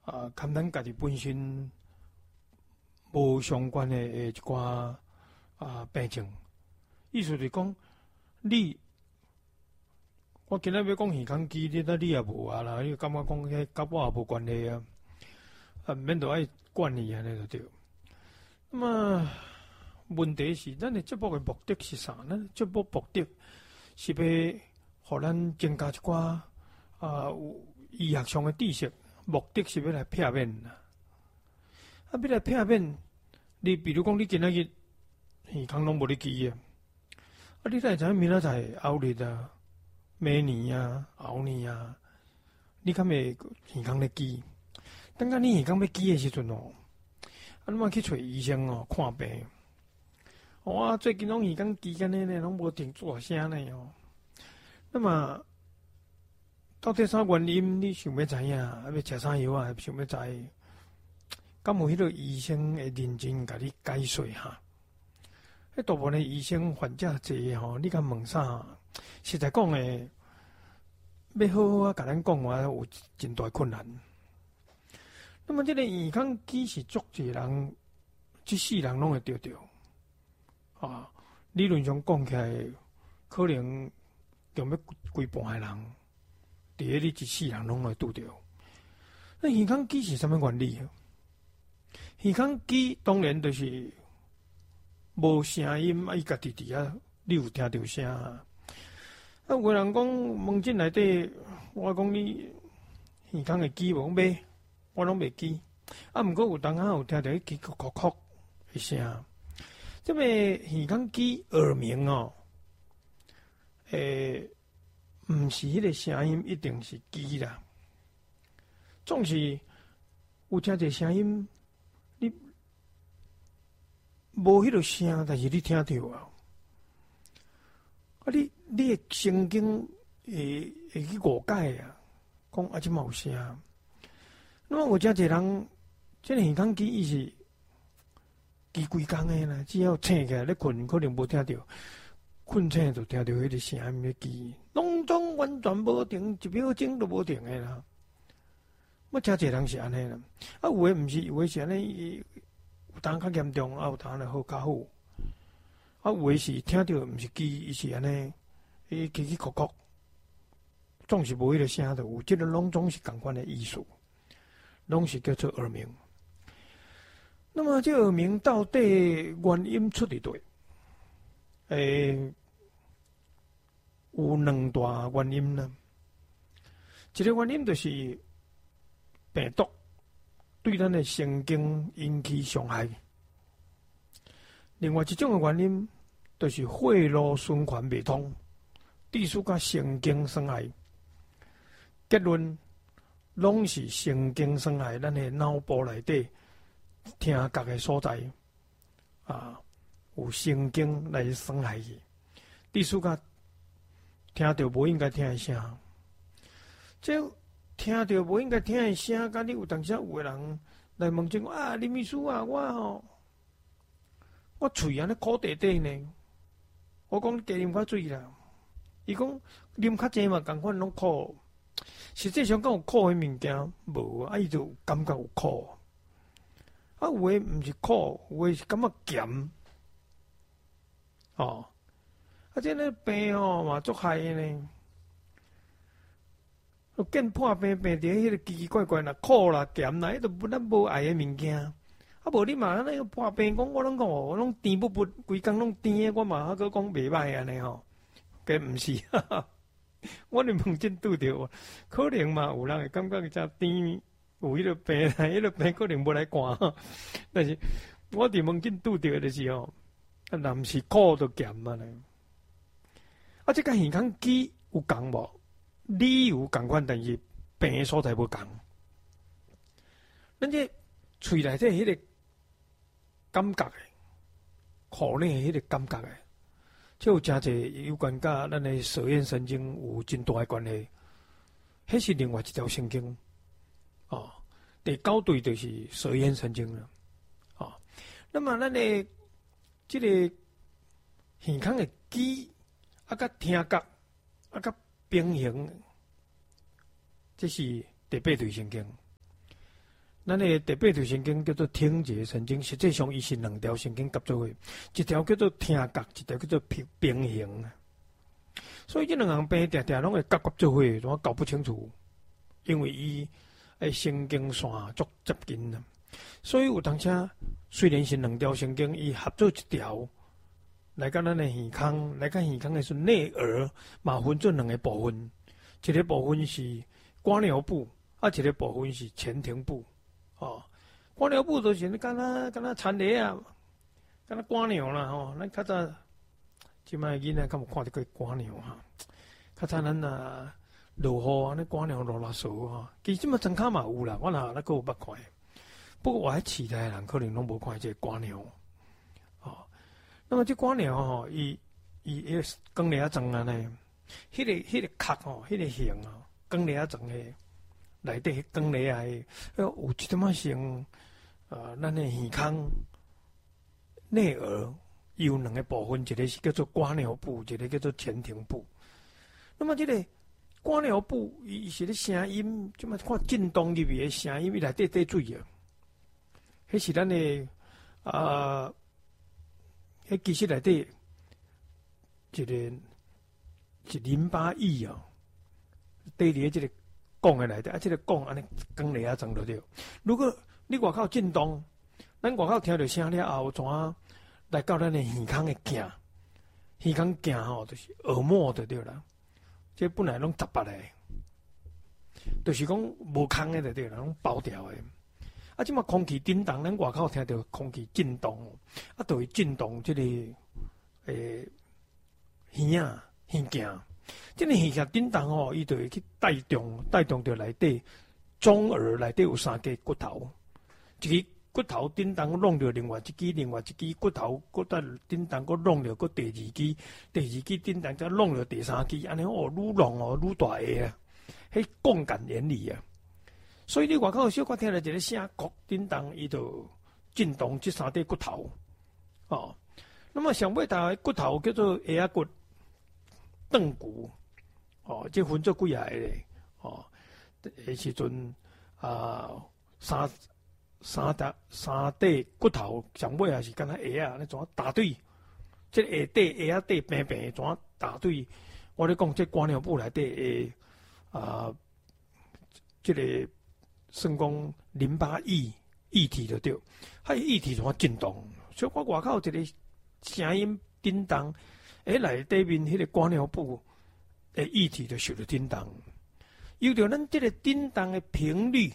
跟咱家己本身无相关的一寡病症。意思是讲，我今仔要讲耳孔肌，你也无啊啦，你感觉讲迄甲我也无关系啊，免着爱管你安尼就对。那么问题是，咱的节目的目的是啥？咱节目目的是要互咱增加一寡有医学上的知识，目的是要来避免啦。要来避免，你比如讲，你今仔日耳孔拢无咧记啊，你才会知影明仔载、后日啊、明年啊、后年啊，你敢会耳孔咧记？等下你耳孔要记的时阵哦，你莫去找医生哦看病。我最近拢耳孔记干呢，拢无停做声呢哦。那么到底啥原因？你想要知影？要食啥药啊？想要知？敢有迄个医生会认真甲你解说哈？迄大部分的医生患者济吼，你甲问啥？实在讲诶，要好好甲咱讲话有真大困难。那么，这个耳孔肌是足济人，一世人拢会得到。理论上讲起来，可能用要规半的人，伫个你一世人拢会拄着。那耳孔肌是啥物原理？耳孔肌当然就是无声音，伊家己伫遐，你有听到声啊？有人讲门诊内底，我讲你耳孔会记无？袂，我拢袂记。毋过有当下有听到迄叽咕咕咕的声。这个耳孔肌耳鸣哦，毋是迄个声音一定是记啦，总是有听者声音，你无迄个声，但是你听到啊，你的神经会去误解啊，讲即嘛有声。那么有真侪人，这个耳孔肌伊是记规工诶啦，只要醒起来咧困，可能无听到，困醒就听到迄个声音咧记，拢总完全无停，一秒钟都无停诶啦。我真侪人是安尼啦，有诶毋是，有诶是安尼，有当较严重，有当咧好较好。有诶是听到毋是记，伊是安尼，叽叽咕咕，总是无迄个声的，有即个拢总是共款诶意思，拢是叫做耳鸣。那么这耳鸣到底原因出伫对？有两大原因呢。一个原因就是病毒对咱的神经引起伤害，另外一种的原因就是血路循环袂通，致使甲神经伤害。结论拢是神经伤害咱的脑部内底。听觉的所在有神经来伤害去，致使甲听到无应该听的声。这听到无应该听的声，甲你有当时有个人来问诊林秘书啊，我喙安尼苦地地呢。我讲你加啉较水啦。伊讲啉较济嘛，共款拢苦。实际上，敢有苦的物件无啊？伊就感觉有苦。有诶毋是苦，有诶是感觉咸，这个病嘛足害诶呢。见破病伫迄个奇奇怪怪啦，苦啦、咸啦，迄都咱无爱诶物件。无你嘛，咱破病讲我拢讲我拢甜不不，规工拢甜诶，我嘛还佫讲袂歹安尼吼。计毋是，我咧问诊拄着，可能嘛有人会感觉遮甜。有迄个病，迄个病可能无来看，但是我伫门诊拄着的时候，若毋是苦就咸啊咧。这个耳孔肌有共无？理由共款，但是病的所在无共。咱这喙内底迄个感觉的，口内迄个感觉的，这有真侪有关甲咱的舌咽神经有真大的关系。迄是另外一条神经。第9对就是舌咽神经了，那么咱的这个耳孔的肌甲听觉甲平衡，这是第8对神经。 咱的第八条神经叫做听觉神经，实际上伊是两条神经合作的，一条叫做听觉，一条叫做平衡。所以这两项病常常拢会夹合做伙，怎搞不清楚？因为伊诶神经线足接近啊，所以有当时虽然是两条神经，伊合作一条，来到咱的耳孔，来到耳孔的是内耳，嘛分做两个部分，一个部分是蝸牛部，啊，一个部分是前庭部。哦，蝸牛部就是敢若田螺啊，敢若蝸牛啦吼。咱较早即摆囡仔敢有看到过蝸牛哈？较早咱落雨安尼蝸牛落落树吼，其实即摆庄骹嘛有啦，我若还佫有捌看。不过我喺市内人可能拢无看这蝸牛。哦，那么这蝸牛吼，伊光螺仔状安尼，迄个壳吼，迄个形吼，光螺仔状诶。内底光螺啊，有一点仔像咱的耳孔、内耳，有两个部分，一个是叫做蝸牛部，一个叫做前庭部。那么这个蝸牛部，伊是咧声音，即么看震动入去的声音，伊内底滴水啊。迄是咱的迄其实内底一淋巴液啊，底伫即个。讲诶内底啊，即个讲安尼光螺仔状就对。如果你外口震动，咱外口听着声了后，怎来到咱诶耳孔诶镜？耳孔镜吼，就是耳膜就对啦。这本来拢杂巴诶，就是讲无空诶就对啦，拢包掉诶。啊，即马空气震动，咱外口听着空气震动，啊，就会震动即个耳啊耳镜。这个耳壳震动吼，伊就会去带动着内底中耳内底有三根骨头，一个骨头震动弄着另外一支骨头，骨再震动，搁弄着第二支震动再弄着第三支，安尼哦，愈弄哦愈大个啊，迄共感原理啊。所以你外口小可听到一个声，骨震动，伊就震动这三块骨头哦。那么上尾头骨头叫做下骨。断骨，哦，即分做几下咧，哦，迄时阵三块骨头上尾也是敢若下啊，那怎打对？即个下底下底平平怎打对？我咧讲，即蝸牛部内底即个算讲淋巴液体就对，还有液体怎震动？所以我外口一个声音震动。内底面迄个蝸牛部诶液体就受到震动，由着咱即个震动诶频率，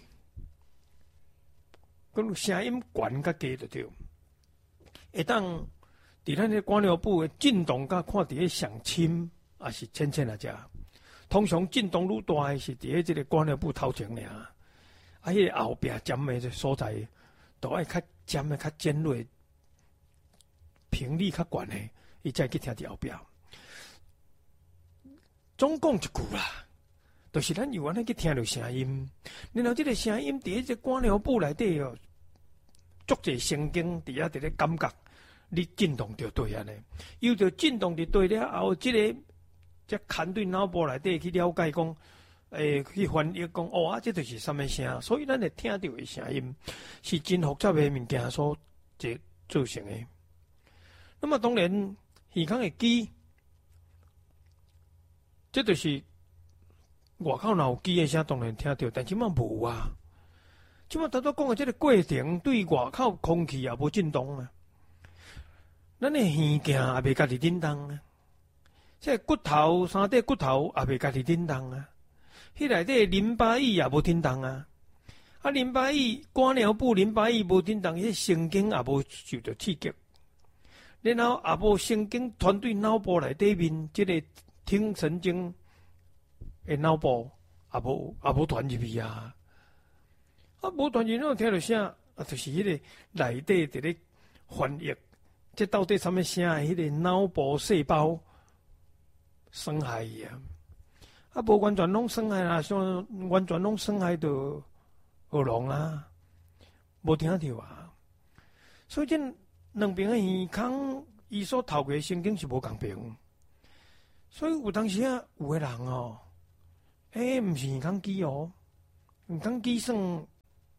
讲声音悬较低就对，会当伫咱个蝸牛部诶震动甲看伫个上深，也是浅浅啊只。通常震动愈大诶是伫个即个蝸牛部头前尔，啊，迄个后壁尖诶所在，都爱较尖诶较尖锐，频率较悬诶。伊才去听伫后壁。总讲一句啦，就是咱有安尼去听着声音，然后即个声音伫迄个蝸牛部内底哦，足侪神经伫遐伫咧感觉，你震动着对安尼，有着震动着对了后，即个才牵对脑部内底去了解讲，去翻译讲哦啊，这就是什么声，所以咱会听到的声音是真复杂的物件所造成的。那么当然。耳孔的机，这就是外口若有机的声，当然听到，但即摆无啊。即摆头拄讲的这个过程，对外口空气也无震动啊。咱的耳镜也未家己震动啊。这骨头三块骨头也未家己震动啊。迄内底淋巴液也无震动啊。啊，淋巴液蝸牛部淋巴液无震动，迄神经也无受到刺激。然后也无神经传对脑部内底面，即个听神经的脑部也无传入去啊！啊，无传入去，听到声啊，就是迄个内底伫咧翻译，这到底什么声？迄个脑部细胞伤害伊啊！啊，无完全拢伤害啦，像完全拢伤害到耳聋啊，无听到啊，所以这。两边的耳孔，伊所透过神经是无共平，所以有当时啊，有个人哦，毋是耳孔机哦，耳孔机算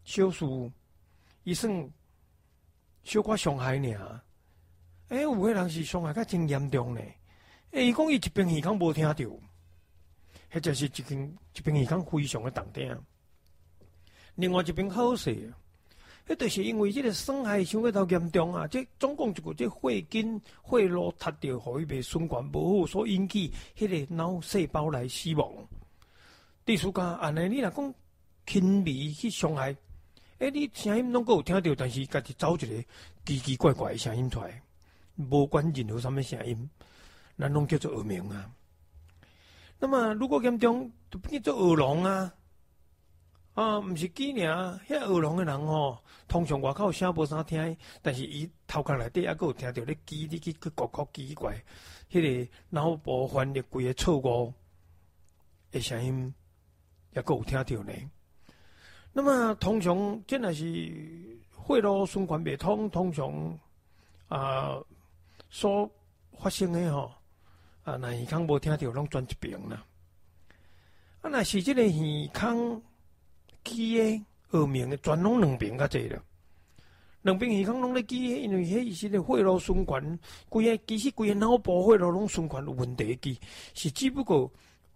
小事，伊算小可伤害尔。有个人是伤害较真严重呢。伊讲伊一边耳孔无听到，或者是一边耳孔非常的重听。另外一边好势，迄就是因为即个损害伤过头严重啊！即总共一个即血筋、血路塌着，互伊袂循环无好，所引起迄个脑细胞来死亡。第四个，安尼你若讲轻微去伤害，你声音拢够有听到，但是家己走一个奇奇怪怪的声音出来，无管任何什么声音，咱拢叫做耳鸣啊。那么如果严重，就变做耳聋啊。毋是记尔，遐耳聋的人通常外口声无啥听，但是伊头壳内底还佫有听到咧叽哩叽咕咕奇怪，迄个脑部分裂规个错误的声音，也佫有听到呢。那么通常这若是血路循环袂通，通常所发生的若耳孔无听到，拢转一边啦。若是即个耳孔记的耳鸣的，全拢两边较济了。两边耳孔拢咧记，因为迄是个血路循环，其实规个脑部血路拢循环有问题记，是只不过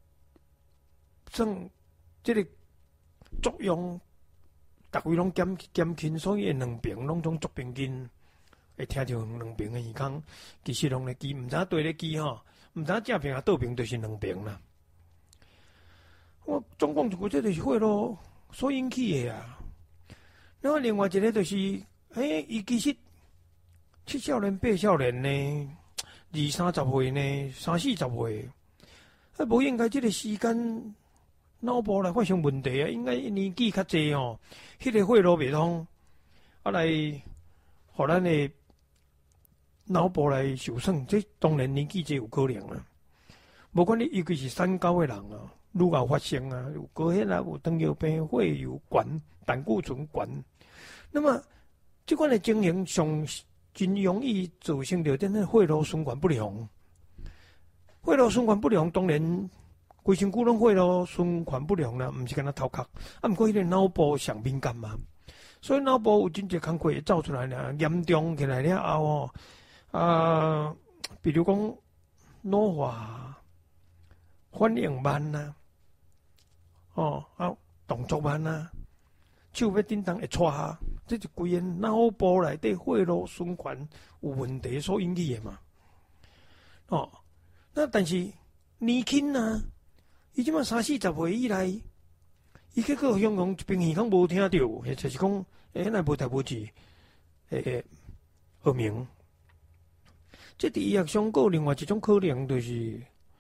算即个作用，逐位拢减轻，所以两边拢总足平均，会听到两边的耳孔，其实拢咧记，毋知对咧记毋知正边啊倒边就是两边啦。我总共一个，这就是血路所引起的啊。然后另外一个就是，伊其实7少年、8少年呢，20、30岁呢，30、40岁，无应该这个时间脑部来发生问题啊，应该年纪较济迄个血路袂通，来，互咱的脑部来受损，这当然年纪这有可能啊。无管你尤其是三高的人啊。愈后发生啊，有高血压、有糖尿病、血有悬、胆固醇悬。那么，这款的情形上真容易造成着咱的血路循环不良。血路循环不良，当然规身躯拢血路循环不良啦，毋是干那头壳，毋过迄个脑部上敏感嘛。所以脑部有真侪工课会走出来啦，严重起来了后比如讲脑化反应慢呐。动作慢啊，手要叮当会错下，这是规个脑部内底血路循环有问题所引起的嘛。那但是年轻啊，伊即马30、40岁以来，伊结果形容一边耳孔无听到，或者是讲那无代无志，耳鸣。这伫医学上有另外一种可能，就是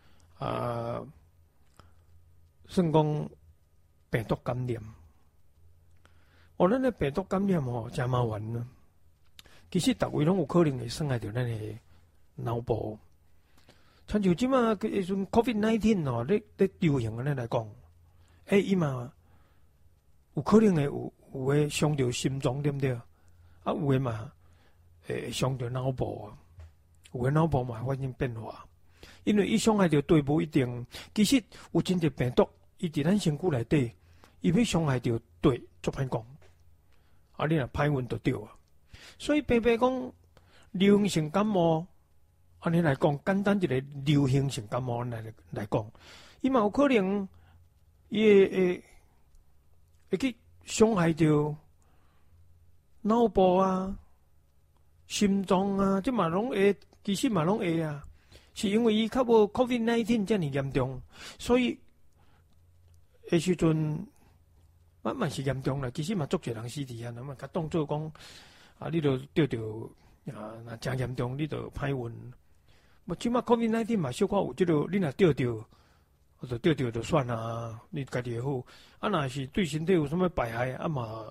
算讲。病毒感染，咱的病毒感染真麻烦呢。其实逐位拢有可能会伤害到咱的脑部。像即马迄阵 COVID-19 咧流行安尼来讲，伊嘛有可能有诶伤到心脏，对不对？有诶嘛会伤到脑部啊，有诶脑部嘛会发生变化，因为伊伤害到对无一定。其实有真侪病毒。伊伫咱身躯内底，伊要伤害到对，足歹讲。你若歹运就对啊。所以白白讲，流行性感冒，安尼来讲，简单一个流行性感冒来讲，伊嘛有可能，伊会去伤害到脑部啊、心脏啊，这嘛拢会，其实嘛拢会啊。是因为伊较无 COVID-19 遮尔严重，所以。迄时阵，嘛是严重啦。其实嘛，足侪人死伫遐，那么甲当做讲你著得着若真严重，你著歹运。即马 COVID-19 嘛，小可有个，你若得着，就得着就算啦，你家己会好。若是对身体有啥物败害，嘛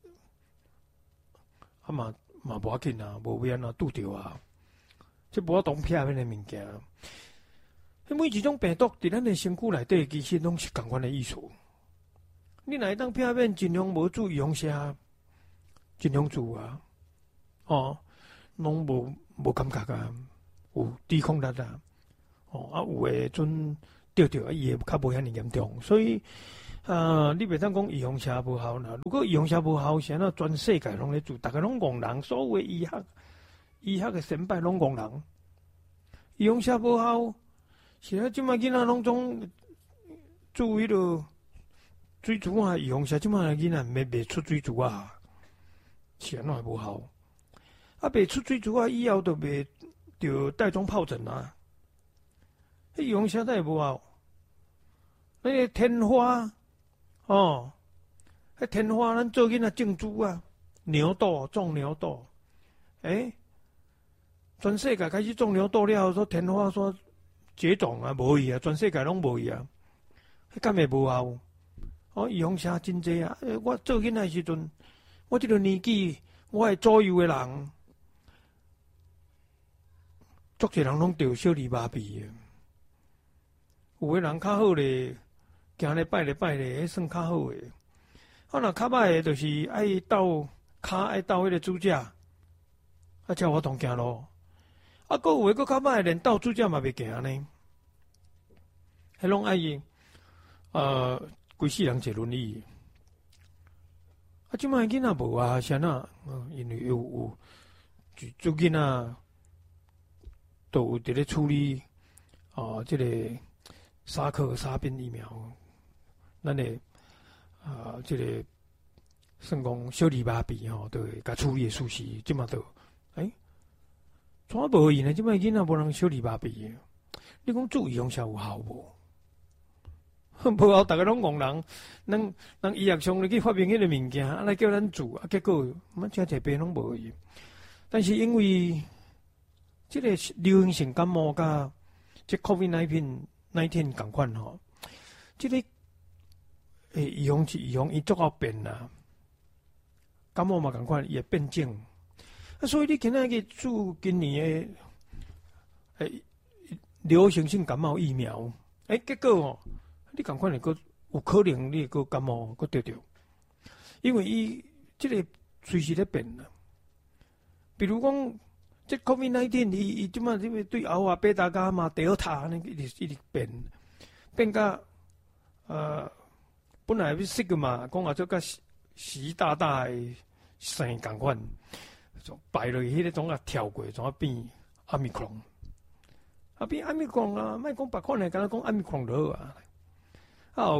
无要紧啊，无要安怎拄着啊。这无法当撇免的物件。每一种病毒伫咱的身躯内底，其实拢是同款的意思。你若会当避免，尽量无注意用食，尽量做啊，拢无感觉啊，有抵抗力啊，有诶阵得伊会较无遐尼严重。所以， 你袂当讲医用车无效啦。如果医用车无效，现在全世界拢咧做，大家拢戆人，所有医学的先辈拢戆人。医用车无效，现在即摆囡仔拢总做迄落水珠啊，医用车即摆囡仔袂出水珠啊，是安怎无效？啊，袂出水珠啊，以后就袂着带状疱疹啊。迄医用车才会无效。那个天花，哦，迄天花咱做囡仔种猪啊，牛痘种牛痘，全世界开始种牛痘了，说天花说绝种啊，无去啊，全世界拢无去啊，迄敢会无效？哦，医用车真济啊！我做囡仔时阵，我这个年纪，我的左右的人，足侪人拢得小儿麻痹的，有的人较好咧。行咧拜咧，迄算较好诶。啊，若较歹诶，就是爱斗骹爱斗迄个支架，啊，才我同行路。啊，搁有诶，搁较歹，连斗支架嘛袂行呢。迄拢爱伊，规世人坐轮椅。啊，即摆囡仔无啊，啥呐？因为有最近啊，都有伫咧处理即个沙宾疫苗。咱诶即个算讲小儿麻痹吼，都会甲处理诶舒适，即马都怎啊无去呢？即摆囡仔无人小儿麻痹诶，你讲做医用车有效无？无效，大家拢戆人，人医学上咧去发明迄个物件，来叫咱做，结果真侪病拢无去。但是因为即个流行性感冒甲即 COVID-19 共款吼，即个。医用，伊足够变啦，感冒嘛共款，伊会变种。啊，所以你今仔日做今年诶流行性感冒疫苗，结果你共款会个有可能你个感冒个得着，因为伊即个随时咧变啦。比如讲，即 COVID-19 伊即马对后啊贝塔伽马、德尔塔呢，一直变甲本来要死个嘛，讲做甲习大大诶生共款，就摆落去迄个种啊跳过，怎啊变奥密克戎？啊变奥密克戎啊，莫讲别款诶，敢若讲奥密克戎就好啊。有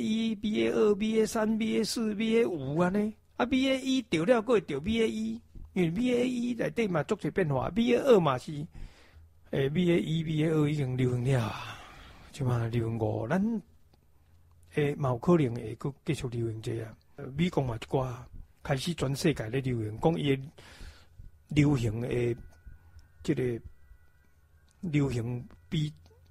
BA1、BA2、BA3、BA4、BA5安尼，啊 BA1 掉了，佫会掉 BA1，因为 BA1 内底嘛足侪变化 ，BA2 嘛是BA1、BA2 已经流行了，即嘛流行5，咱。嘛有可能会佫继续流行这啊。美国嘛一寡开始全世界咧流行，讲伊流行的即个流行比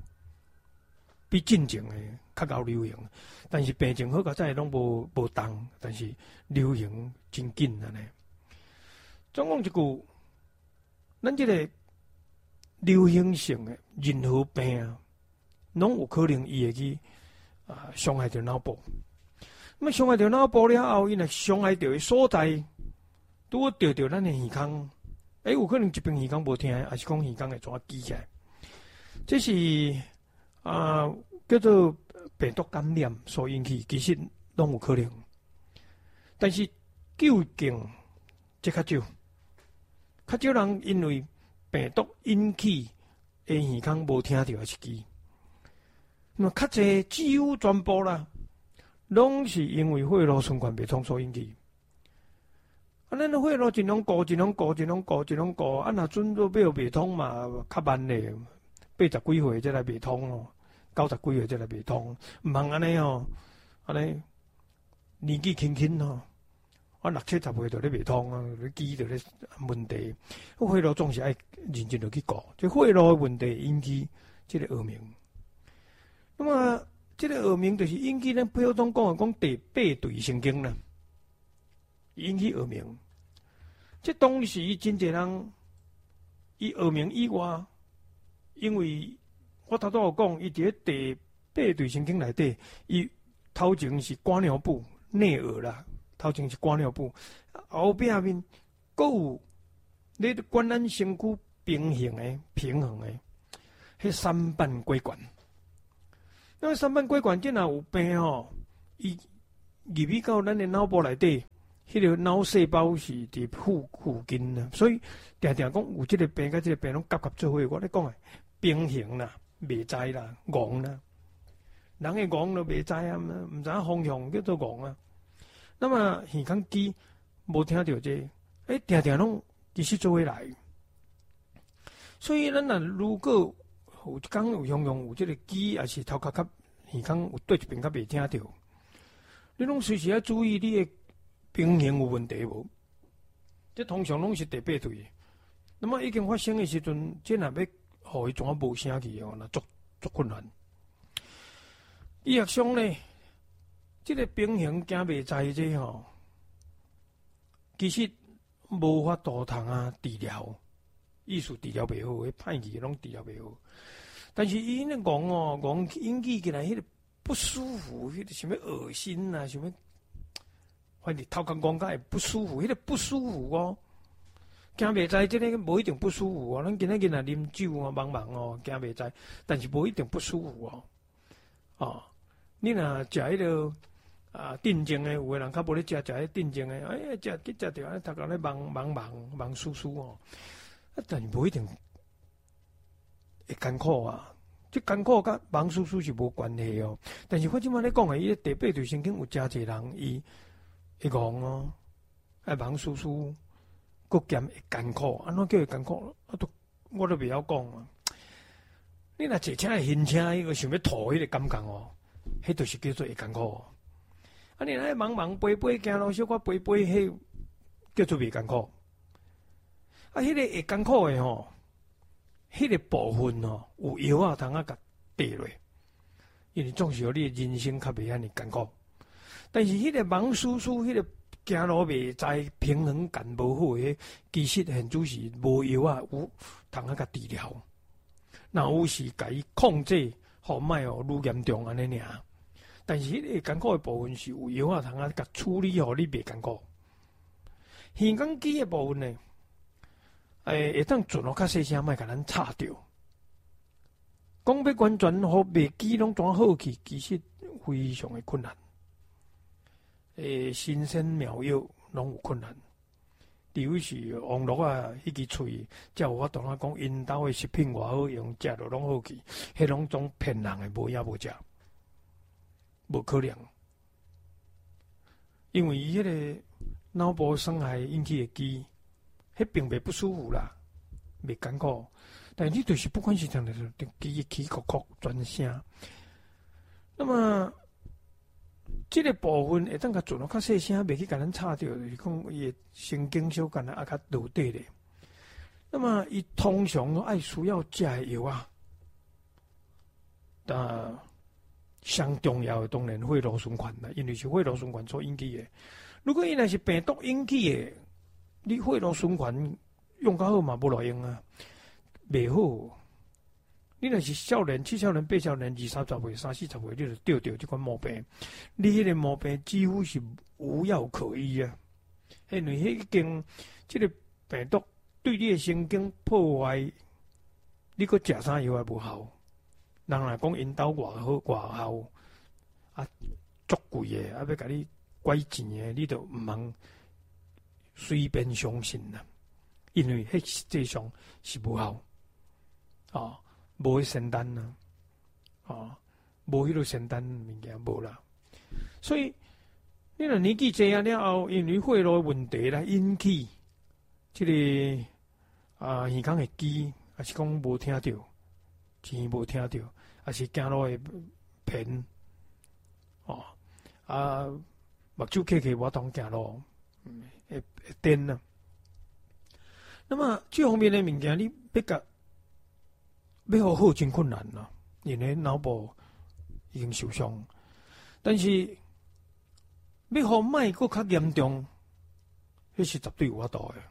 进前的较高流行，但是病情好甲早拢无重，但是流行真紧安尼。总讲一句，咱即个流行性的任何病啊，拢有可能伊会去。伤害到脑部，那么伤害到脑部了后，伊若伤害到的所在，拄好着咱的耳孔，有可能一边耳孔无听，还是讲耳孔会怎啊记起来？这是叫做病毒感染所引起，其实拢有可能，但是究竟即较少人因为病毒引起的耳孔无听到还是记。那较济几乎全部啦，拢是因为血路循环袂通所引起。啊，咱血路尽量顾，啊，若准都尾袂通嘛，较慢咧，80几岁才来袂通哦，90几岁才来袂通，毋通安尼哦，安尼年纪轻哦，60、70岁就咧袂通啊，记着咧问题，血路总是爱认真着去顾，即血路的问题引起即个恶名。那么，这个恶名就是引起咱普通讲第8对神经啦，引起恶名。这当时真侪人，伊恶名以外，因为我头拄有讲，伊伫第8对神经内底，伊头前是肝尿部内耳啦，头前是肝尿部，后壁面佫有咧管咱身躯平衡的，迄三瓣规管。因为三瓣规管，即若有病吼， 伊入去到咱的脑部内底，迄个脑细胞是伫附近啊，所以常常讲有即个病甲即个病拢夹夹做伙。我咧讲诶，平衡啦，袂知啦，戆啦，人诶戆都袂知啊，毋知影方向叫做戆啊。那么耳孔机无听到这个，常常拢其实做伙来。所以咱如果有一工有常常有即个机，也是头壳较耳孔有对一边较袂听到，你拢随时要注意你的平衡有问题无？这通常拢是第八对。那么已经发生的时阵，这若要互伊怎啊无声去哦，那足困难。医学上呢，这个平衡惊袂知这吼，其实无法度通啊治疗，意思治疗袂好，迄歹去拢治疗袂好。但是伊咧讲哦，讲引起起来迄个不舒服，迄个什么恶心啊，什么，反正头壳讲甲会不舒服，迄个不舒服哦，惊袂知，即个无一定不舒服哦。咱今仔日若啉酒啊，茫茫哦，惊袂知，但是无一定不舒服哦。哦，你若食迄个镇静诶，有诶人较无咧食迄镇静诶，食去食着，头壳咧茫酥酥哦，但是无一定会艰苦啊。即艰苦甲忙叔叔是无关系哦，但是我即摆咧讲诶，伊第八对神经有诚侪人伊会戆哦，忙叔叔，佫兼会艰苦，安怎叫会艰苦？我都袂晓讲啊。你若坐车会晕车，伊个想要吐迄个感觉哦，迄就是叫做会艰苦。啊，你若忙飞行路小可飞，迄叫做袂艰苦。啊，迄个会艰苦诶吼。迄个部分哦，有药啊，通啊甲缀落，因为总是互你人生较袂安尼艰苦。但是迄个忙叔叔，迄个行路袂知平衡感无好诶，其实现主是无药啊，有通啊甲治疗。若有是甲伊控制，互莫哦愈严重安尼尔。但是迄个艰苦诶部分是有药啊，通啊甲处理，互你袂艰苦。耳孔机诶部分呢？会当尽量较细声，莫甲咱吵着。讲要完全互袂记拢怎好去，其实非常的困难。新鲜妙药拢有困难，除非是网络啊，迄支喙才有法度啊讲因兜的食品偌好用，食着拢好去，迄拢种骗人的，无影无食，无可能。因为伊迄个脑部伤害引起的机。迄并袂不舒服啦，袂艰苦，但是你就是不管是怎样，就起起哭哭转声。那么，这个部分会当甲做到较细声，袂去甲咱吵着，就是讲伊的神经小干啊较落底咧。那么，伊通常爱需要食的药啊，上重要的当然血路循环啦，因为是血路循环所引起的。如果伊若是病毒引起的，你血路循环用较好嘛，无路用啊，袂好。你若是少年、7少年、8少年、20、30岁、30、40岁，你就得这款毛病。你迄个毛病几乎是无药可医啊，因为迄经这个病毒对你的神经破坏，你搁食啥药也无效。人若讲因兜偌好偌效，啊，足贵的，啊要甲你拐钱的，你就毋通随便相信啦，因为迄实际上是无效，无迄仙丹啦，无迄个仙丹物件无啦。所以你若年纪大啊了后，因为血路问题来引起这个耳孔会记，还是讲无听到，钱无听到，还是行路会偏，目睭开开我当行路。会颠啊！那么这方面的物件，你要好真困难啦，因为脑部已经受伤。但是要好莫搁较严重，迄是绝对有法度的。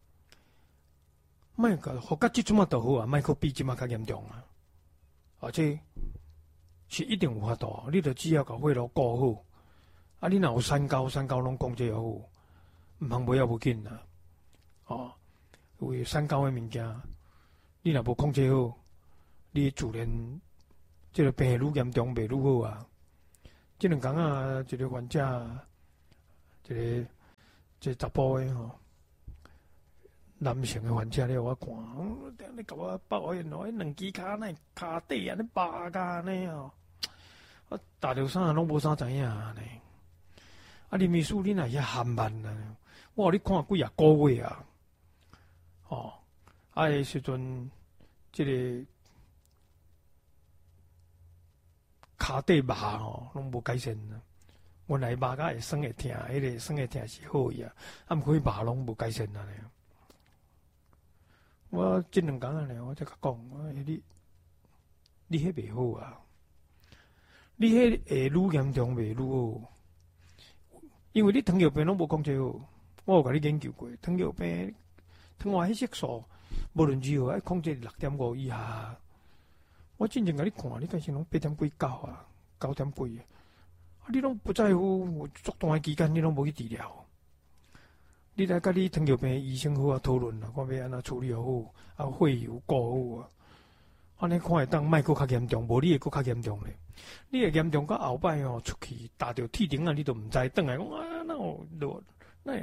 莫个好甲即阵仔就好啊，莫搁比即仔较严重啊！而且是一定有法度，你着只要甲血路顾好，啊，你若有三高拢控制好。毋通不要无紧啦，因为三高的物件，你若无控制好，你自然这个病愈严重，袂愈好啊。 即两工啊，一个患者，一查甫诶吼，男性诶患者咧，我看，你甲我抱怨咯，迄两支骹那骹底安尼拔甲安尼哦，我打着啥拢无啥知影安尼。啊，林秘书，你若遐含慢啊？我互你看几啊个月啊，哦，迄时阵，即个骹底麻吼，拢无改善啊。原来麻甲会酸会痛，迄个酸会痛是好伊啊，啊，毋过伊麻拢无改善啊。我即两工啊，我才甲讲，你迄袂好啊，你迄会愈严重袂愈好，因为你糖尿病拢无控制好。我有甲你研究过，糖尿病糖化血色素无论如何要控制6.5以下。我真正甲你看，你但是拢8点几9啊，9点几啊，你拢不在乎，足长诶期间你拢无去治疗。你来甲你糖尿病医生好啊讨论啊，看要安怎处理好，啊血油顾好啊，安尼看会当莫搁较严重，无你会搁较严重咧。你会严重到后摆吼出去打着铁钉啊，你都毋知，转来讲啊，那有落那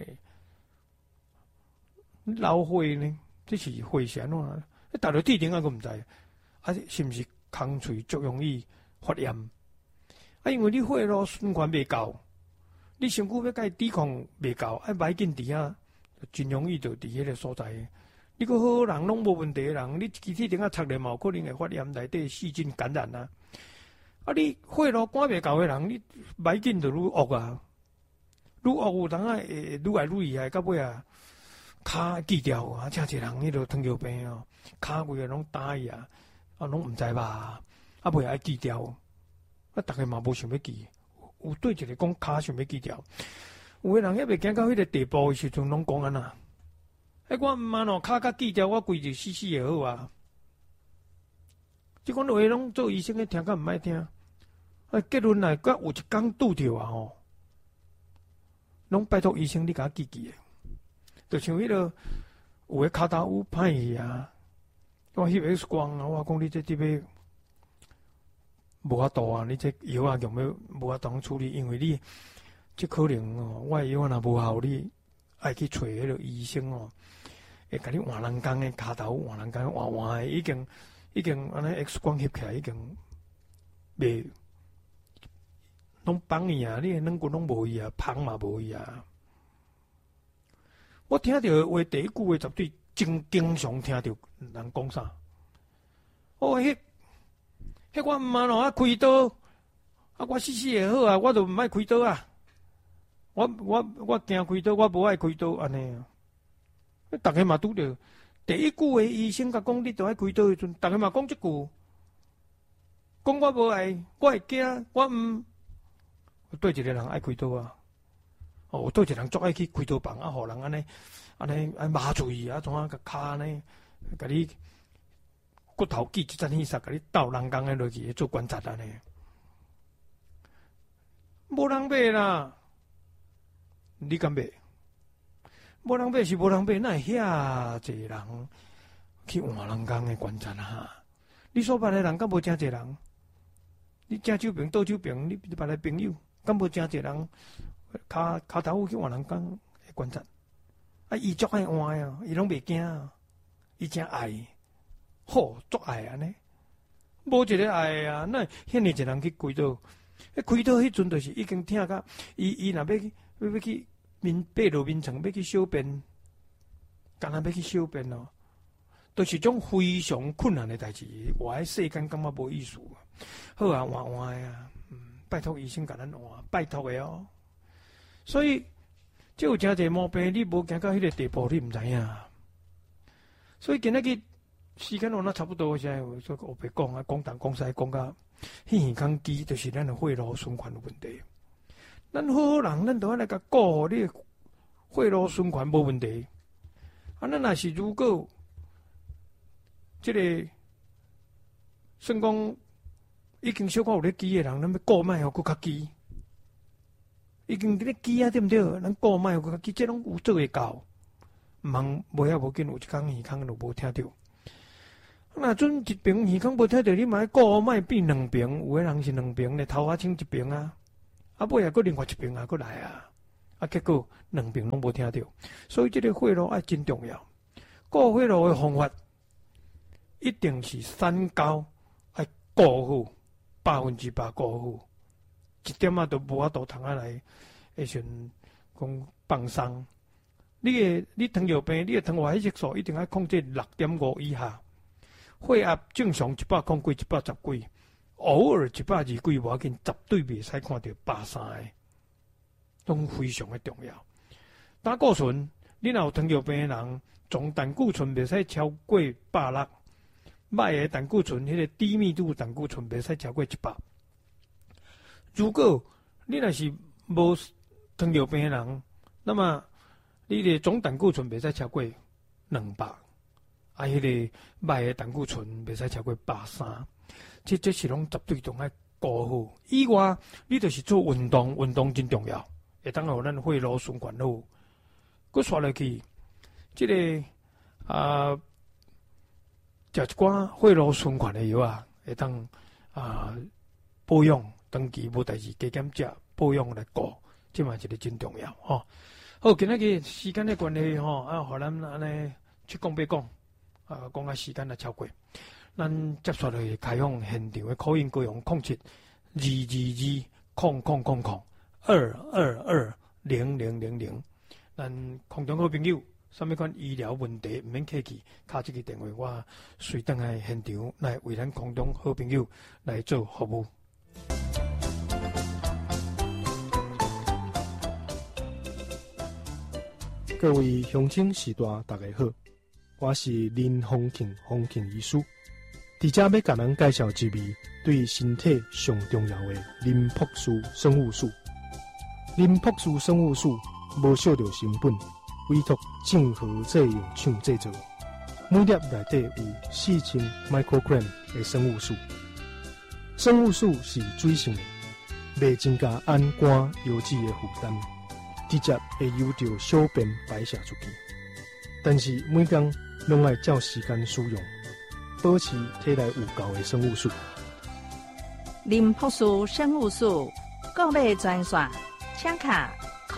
老血呢？这是血是安怎？你打着铁钉啊，佫毋知，啊是毋是空喙足容易发炎？啊，因为你血路循环袂够。你身躯要甲伊抵抗袂够，啊，歹紧伫遐，真容易就伫迄个所在。你个好人拢无问题的人，你机体顶下插咧嘛，有可能会发炎，内底细菌感染啊。啊，你血路赶袂够的人，你歹紧就愈恶啊，愈恶有当啊会愈来愈厉害，到尾啊，骹锯掉啊，真侪人迄个糖尿病哦，骹规个拢打伊啊，啊拢毋知吧，啊尾爱锯掉，啊逐个嘛无想要锯。有对一个讲骹想要锯掉，有个人还袂行到迄个地步的时阵，拢讲安那。我毋慢哦，骹甲锯掉，我规日死死就好啊。即款话拢做医生的听甲毋爱听。啊，结论来，甲有一工拄着啊吼，拢拜托医生你甲我锯锯的。就像迄个有个骹头有歹去啊，我翕 X 光啊，我讲你这要。无法度啊！你这药啊用要无法度处理，因为你这可能哦，我药啊若无效，你爱去找迄个医生哦，会甲你换人工的骹头，换人工的换换的，已经安尼 X 光翕起来已经袂拢放伊啊！你的软骨拢无伊啊，芳嘛无伊啊！我听到话第一句话绝对经常听到人讲啥？哦，迄我毋嘛咯，啊开刀，啊我死死会好啊，我就毋爱开刀啊。我惊开刀，我无爱开刀安尼啊。逐个嘛拄着第一句话，医生甲讲你着爱开刀迄阵，逐个嘛讲即句，讲我无爱，我会惊，我毋。对一个人爱开刀啊，哦，有对一个人足爱去开刀房啊，互人安尼麻醉伊啊，怎啊甲骹安尼，甲你。骨头锯一针起杀，甲你斗人工诶落去做观察安尼，无人买啦，你敢买？无人买是无人买，哪会遐济人去换人工诶观察啊？你所捌诶人敢无真济人？你正手病倒手病，你捌来朋友敢无真济人？骹头去换人工诶观察，啊，伊足爱换啊，伊拢袂惊啊，伊真爱。好，足爱安尼，无一个爱啊！那遐尼一人去开刀，开刀迄阵就是已经听甲伊若要去爬落眠床，要去小便，干那要去小便咯，都是种非常困难的代志。活喺世间感觉无意思。好啊，换啊，拜托医生甲咱换，拜托的哦。所以，即有真侪毛病，你无行到迄个地步，你毋知影。所以今仔日。时间我那差不多，现在我白讲啊，讲东讲西，讲到迄耳康机，就是咱的血路循环的问题。咱好人，咱都爱来甲顾你血路循环无问题。啊，咱若是如果即个算讲已经小可有咧机的人，咱要顾卖互佫较机，已经咧机啊，对毋对？咱顾卖互佫较机，这拢有做会到。毋通无遐无紧，有一工耳康就无听着。那阵一边耳孔无听到，你嘛顾莫变两边，有个人是两边咧，头发清一边啊。 尾啊，佫另外一边啊，佫来啊，结果两边拢无听到，所以这个贿赂真重要。过贿赂的方法，一定是三高，要顾好，100%顾好，一点仔都无法度通来，会像讲放松。你糖尿病，你的糖化血色素一定要控制6.5以下，血压正常100几、110几，偶尔120几无要紧，绝对袂使看到130的，拢非常的重要。胆固醇，你若有糖尿病的人，总胆固醇袂使超过160，歹的胆固醇，迄个低密度胆固醇袂使超过100。如果你若是无糖尿病的人，那么你的总胆固醇袂使超过200，迄个歹的胆固醇袂使超过130，这是拢绝对ต้อง爱顾好。以外，你就是做运动，运动真重要，会当互咱血路循环好。佫刷落去，食一寡血路循环的药啊，会当保养，长期无代志加减食保养来顾，这嘛一个真重要吼。好，今仔日时间的关系吼，互咱安尼去讲白讲，讲啊时间也超过，咱接下来开放现场的口音歌用0222220000，咱空中好朋友，啥物款医疗问题毋免客气，敲这个电话，我随等来现场来为咱空中好朋友来做服务。 各位乡亲士大大家好，我是林丰庆医师，伫遮要甲人介绍一味对身体上重要的林朴素生物素。林朴素生物素无少着成分，委托正和制药厂制作，每粒内底有4000 microgram 的生物素。生物素是水性的，袂增加氨酐油脂的负担。直接会由着小便排泄出去，但是每天拢要照时间使用，保持体内有够的生物素。 林朴素生物素购买专线，请卡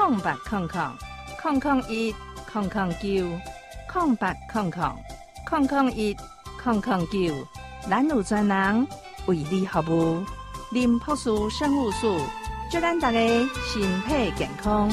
0800-009-009，咱有专人为你服务。林朴素生物素，祝咱大家身体健康。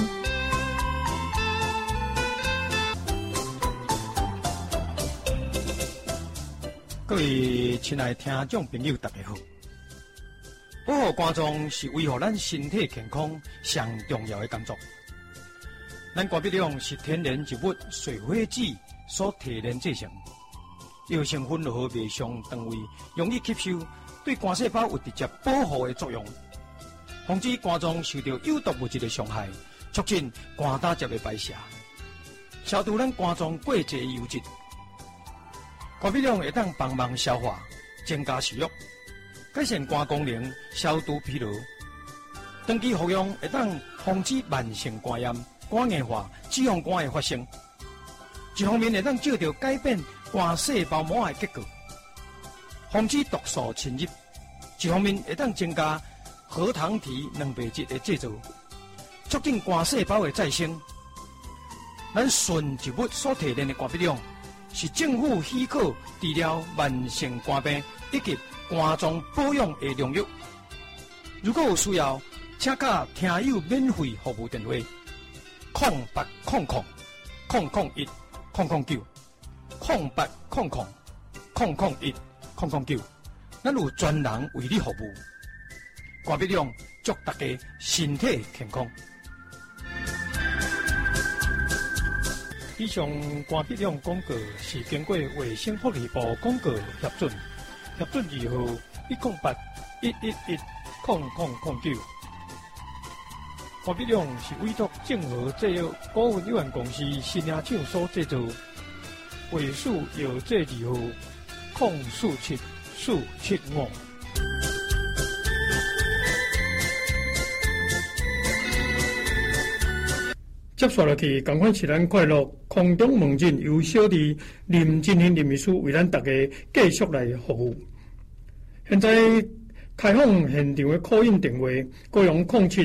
各位亲爱的听众朋友，大家好！保护肝脏是维护咱身体健康上重要的工作。咱肝鼻量是天然植物水火子所提炼制成，药成分落去胃上肠胃容易吸收，对肝细胞有直接保护的作用，防止肝脏受到有毒物质的伤害，促进肝胆汁的排泄，消除咱肝脏过多油脂。肝鼻量会当帮忙消化，增加食欲，改善肝功能，消除疲劳。长期服用会当防止慢性肝炎、肝硬化、脂肪肝的发生。一方面会当照到改变肝细胞膜的结构，防止毒素侵入；一方面会当增加核糖体蛋白质的制造，促进肝细胞的再生。咱纯植物所提炼的肝鼻量，是政府许可治疗慢性肝病以及肝脏保养的良药。如果有需要，请假听友免费服务电话：0800-009-001-009，咱有专人为你服务。肝鼻量祝大家身体健康。以上肝鼻量广告是经过卫生福利部广告核准字号108-111-0009。肝鼻量是委托正和制药股份有限公司新亚厂所制造，卫数药剂字号047475。接下来去，赶快是咱快乐空中门诊由小弟林金兴林秘书为咱大家继续来服务。现在开放现场的 call in 电话，各用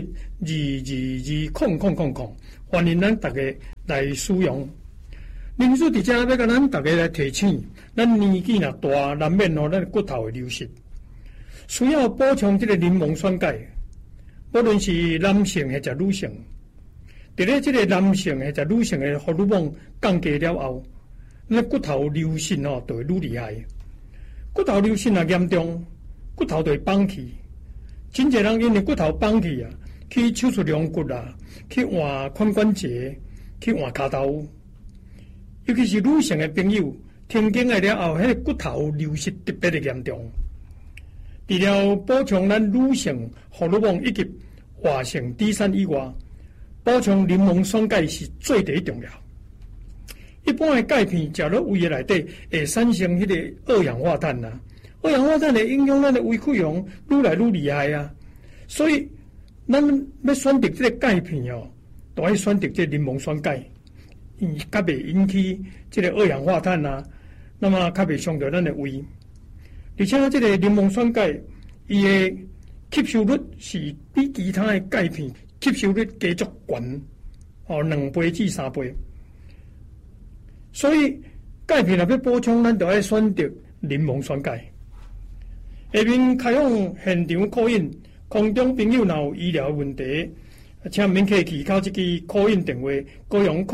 0722200000，欢迎咱大家来使用。林叔伫遮要甲咱大家来提醒，咱年纪若大，难免咱骨头会流失，需要补充这个柠檬酸钙。无论是男性或者女性，伫咧这个男性或者女性的荷尔蒙降低了后，咱骨头流失就会愈厉害。骨头流失若严重，骨头就会崩去。真侪人因为骨头崩去啊，去手术量骨啊，去换髋关节，去换骹头。尤其是女性的朋友，停经来了后，迄个骨头流失特别的严重。除了补充咱女性荷尔蒙以及活性脂肪以外，补充柠檬酸钙是最第一重要。一般的钙片食落胃的内底，会产生迄个二氧化碳啊。二氧化碳会影响咱的胃溃疡愈来愈厉害啊。所以，咱要选择这个钙片哦，都要选择这柠檬酸钙。较袂引起这个二氧化碳啊，那么较袂伤到咱的胃。而且这个柠檬酸钙，伊的吸收率是比其他的钙片吸收率加足悬，2倍至3倍。所以钙片若要补充，咱就要选择柠檬酸钙。下面开放现场call in，空中朋友若有医疗问题，请免客气，靠这支call in电话，各用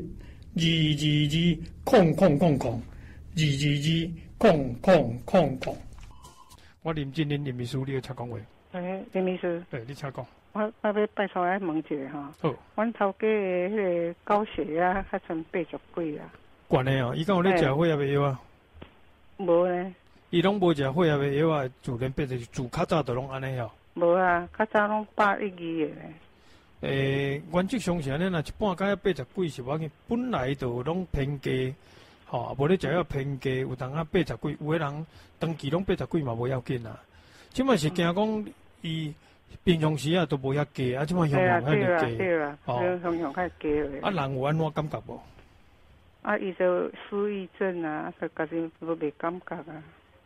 0722200000，2220000。我林志玲林秘书，你要请讲话。 林秘书， 你请讲。 我要拜托来问一下哈。好。阮头家的迄个高血压，还剩80几啊。 悬的哦，伊敢有咧食血压的药啊？ 无呢。 伊拢无食血压的药啊，自然80，自较早就拢安尼哦。 无啊，较早拢112的。 原则上是安尼，若一半到80几是无要紧，本来就拢偏低，无咧食药偏低，有当啊80几，有诶人长期拢80几嘛无要紧啦。即摆是惊讲伊平常时啊都无遐低，啊即摆向向遐尼低， 对啦，向向较低诶。 啊人有安怎感觉无？ 啊，伊就失忆症啊，佢家己都袂感觉啊。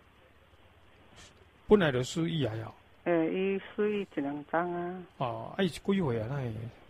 本来就失忆啊哟。 伊失忆1、2张啊。 伊是几岁啊？那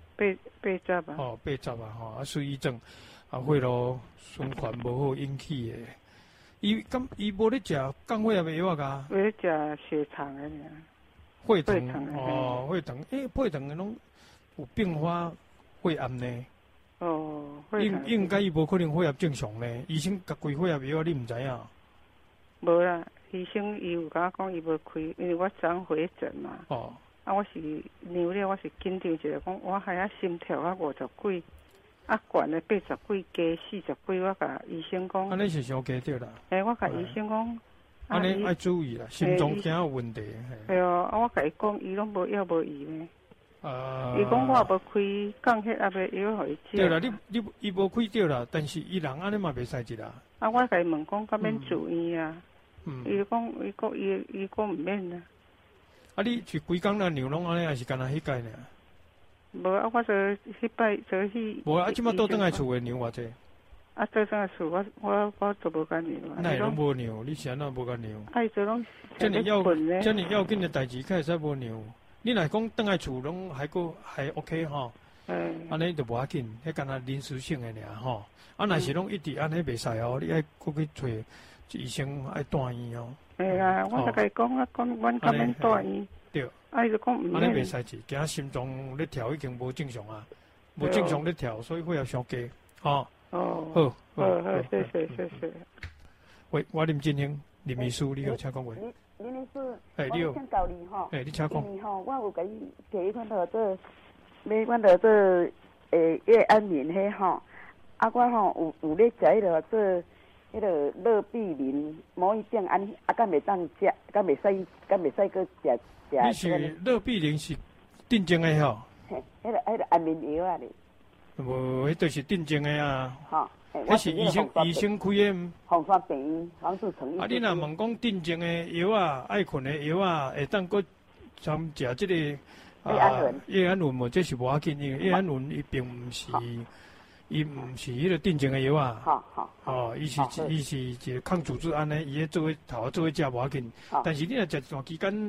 80啊。 80啊，失忆症啊，血路循环无好引起的。伊无咧食降血压的药啊？ 无咧食血糖的尔。 血糖血糖，血糖拢有并发血癌呢。应该伊无可能血压正常呢。医生甲开血压药，你毋知影？ 无啦。医生伊有甲我讲伊无开，因为我长回诊嘛。我是量了，我是紧张一下，讲我还啊心跳啊50几，啊悬的80几加40几，我甲医生讲。安尼是伤加着啦。 我甲医生讲。 安尼爱注意啦，心脏惊有问题。 我甲伊讲，伊拢无药无医呢。伊讲我也无开降血压的药互伊食。 对啦，伊无开着啦，但是伊人安尼嘛袂使食啦。 我甲伊问讲，敢免住院啊？伊讲毋免啊。 你是规工那牛拢安尼，还是干那迄届呢？ 无啊，我就迄摆就去。 无啊，即摆倒转来厝的牛偌济？ 倒转来厝，我就无甲牛啊。 那拢无牛，你是安怎无甲牛？ 伊就拢遮尔要紧的代志，开会使无牛？你若讲倒来厝拢还 OK 吼？安尼就无要紧，迄干那临时性的尔吼。若是拢一直安尼袂使哦，你爱搁去找。医生爱住院哦。 啊，我就甲伊讲，阮敢免住院。 对。 伊就讲毋免。 安尼袂使治，惊心脏咧跳已经无正常啊，无正常咧跳，所以血压上低。好，谢谢。喂，我林振兴，林秘书，你好，请讲话。 林秘书， 你好。 请教你吼。 你请讲。 因为吼，我有甲伊摕阮到做，买阮到做叶安眠迄吼，我吼有咧食迄个做。迄个乐必林某一种安，敢袂当食，敢袂使搁食。 你是乐必林是定情的吼？ 嘿，迄个安眠药啊哩。 无，迄就是定情的啊。 吼， 迄是医生开的。 黄山病院黄志成医生。 你若问讲定情的药啊，爱困的药啊，会当搁参食这个叶安伦无？这是无要紧，因为叶安伦伊并毋是。伊毋是迄个定情的药啊，伊是一个抗组织胺呢，伊做伙头做伙食无要紧，但是你若食一段期间，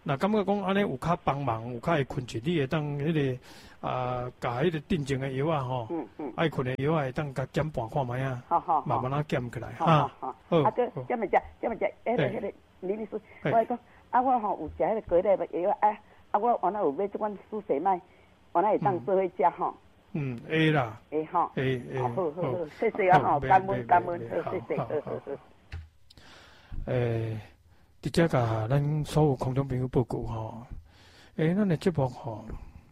那感觉讲安尼有较帮忙，有较会困去，你会当迄个甲迄个定情的药啊吼，爱困的药会当甲减半看卖啊，慢慢啊减起来哈。 好，这么食，迄个李秘书，我讲我吼有食迄个隔类的药我原来有买这款舒血麦，原来会当做伙食吼。 会啦。 会吼。 会。 好，谢谢啊吼，感恩，谢谢。 直接甲咱所有空中朋友报告吼，咱的节目吼，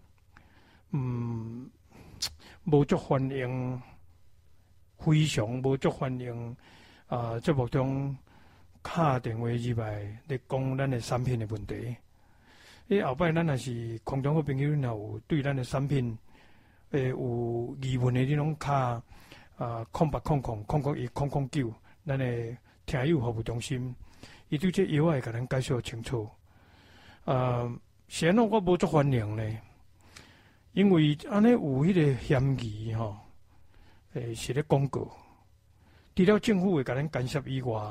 无足欢迎，非常无足欢迎节目中敲电话入来咧讲咱的产品的问题。后摆咱若是空中好朋友，若有对咱的产品有疑问的，你拢敲080000010009，咱的听友服务中心。伊对这药会甲咱介绍清楚。是安怎我无足欢迎呢？因为安尼有迄个嫌疑吼，是咧广告。除了政府会甲咱干涉以外，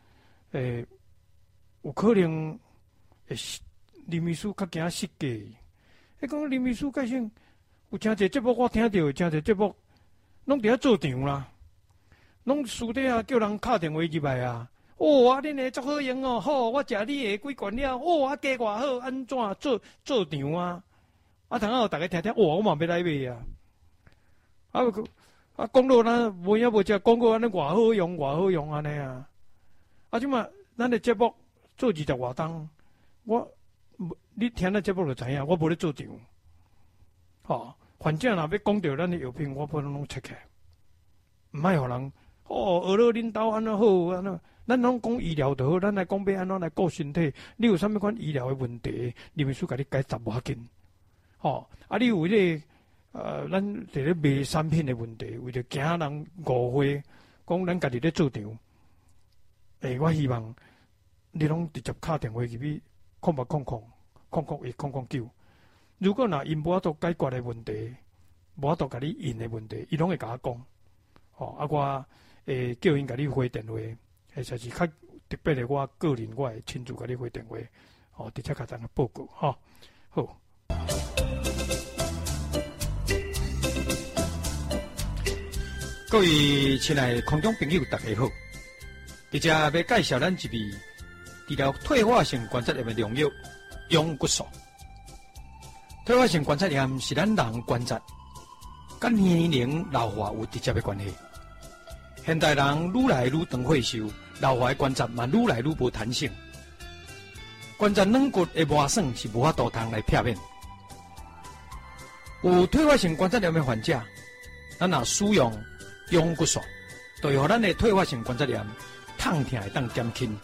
有可能会林秘书较惊失价。讲林秘书介绍有诚侪节目我听到，诚侪节目拢伫遐做场啦，拢私底下叫人敲电话入来啊。恁个足好用哦！好，我食你个几罐了。价偌好，安怎做场啊？等下大家听听，我嘛要来买啊！讲到咱无影无食，讲到安尼偌好用安尼啊！即嘛，咱个节目做20外档，你听咱节目就知影，我无咧做场。反正若要讲到咱个药品，我不能拢切开，毋爱互人学了恁兜安怎好安怎。咱拢讲医疗就好，咱来讲要安怎来顾身体。你有啥物款医疗的问题，林秘书甲你解答无要紧。你有迄个咱伫咧卖产品的问题，为着惊人误会，讲咱家己咧做场。我希望你拢直接敲电话入去080000010009。如果若因无法度解决的问题，无法度甲你应的问题，伊拢会甲我讲。我会叫因甲你回电话。就是较特别的，我个人我会亲自甲你回电话，直接甲咱个报告，好。各位亲爱的空中朋友，大家好！伫遮要介绍咱一味治疗退化性关节炎的良药——永骨素。退化性关节炎是咱人关节甲年龄老化有直接的关系。现代人愈来愈长岁数，老化的关节嘛愈来愈无弹性，关节软骨的磨损是无法度通来避免。有退化性关节炎的患者，咱若使用永骨素，就会让咱的退化性关节炎痛痛会当减轻。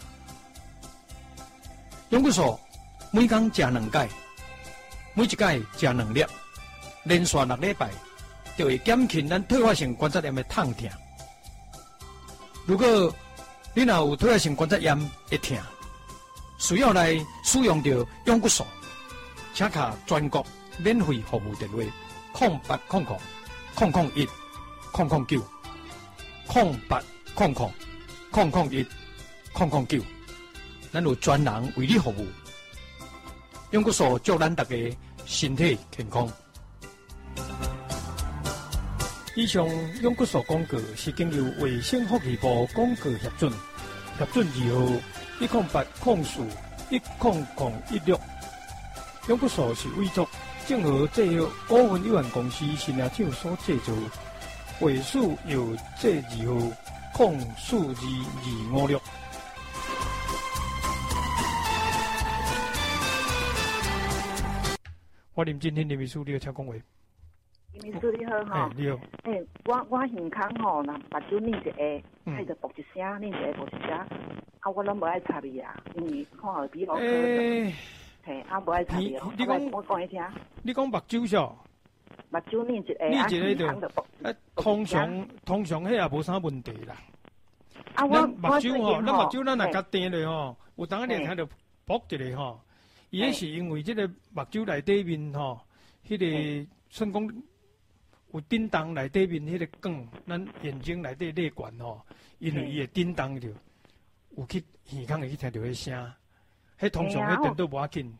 永骨素每天食2钙，每一钙食2粒，连续6礼拜，就会减轻咱退化性关节炎的痛痛。如果你若有退化性关节炎会痛，需要来使用到永骨素，请卡全国免费服务电话：0800-001-009，咱有专人为你服务。永骨素祝咱大家身体健康。以上永骨素广告是经由卫生福利部广告核准2号10804100116。永骨素是委托正和制药股份有限公司新亚厂所制造，卫数由这2号042256。我林今天林秘书，你要请讲话。 林秘书你好哈。 你好。 我胸腔吼，若目睭拧一下，伊就啵一声，拧一下啵一声。我拢无爱插伊啊，因为看耳鼻喉科。无爱插伊。你讲我讲你听。 你讲目睭上？ 目睭拧一下， 通常迄也无啥问题啦。 我目睭吼，咱目睭咱若甲定咧吼，有当你听到啵一个吼。伊迄是因为即个目睭内底面吼，迄个算讲有震动内底面迄个管，咱眼睛内底泪管吼，因为伊会震动着，有去耳孔会去听到迄声，迄通常迄电都无要紧，